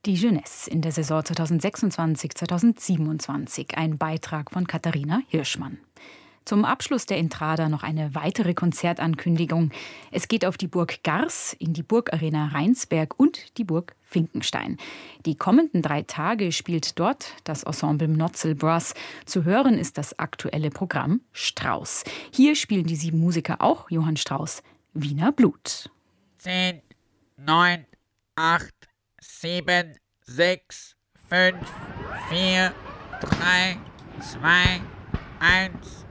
Die Jeunesse in der Saison 2026/2027. Ein Beitrag von Katharina Hirschmann. Zum Abschluss der Entrada noch eine weitere Konzertankündigung. Es geht auf die Burg Gars, in die Burgarena Rheinsberg und die Burg Finkenstein. Die kommenden 3 Tage spielt dort das Ensemble Mnotzel Brass. Zu hören ist das aktuelle Programm Strauss. Hier spielen die 7 Musiker auch Johann Strauss Wiener Blut. 10, 9, 8, 7, 6, 5, 4, 3, 2, 1.